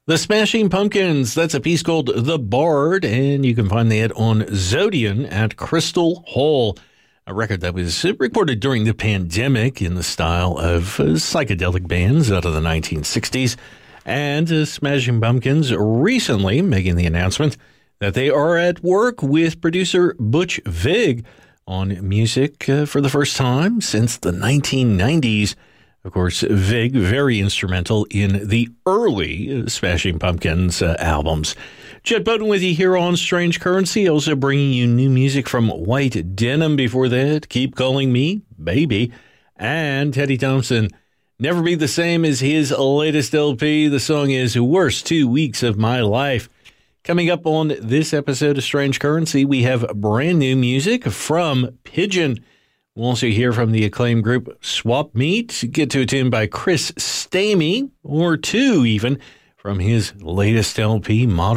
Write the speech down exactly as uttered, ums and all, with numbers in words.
The Smashing Pumpkins, that's a piece called The Bard, and you can find that on Zodian at Crystal Hall, a record that was recorded during the pandemic in the style of uh, psychedelic bands out of the nineteen sixties. And uh, Smashing Pumpkins recently making the announcement that they are at work with producer Butch Vig on music uh, for the first time since the nineteen nineties. Of course, Vig, very instrumental in the early Smashing Pumpkins uh, albums. Chet Bowden with you here on Strange Currency, also bringing you new music from White Denim before that. Keep Calling Me, Baby. And Teddy Thompson, Never Be the Same as his latest L P. The song is Worst Two Weeks of My Life. Coming up on this episode of Strange Currency, we have brand new music from Pigeon. We'll also hear from the acclaimed group Swap Meat, get to a tune by Chris Stamey, or two even, from his latest L P, Modern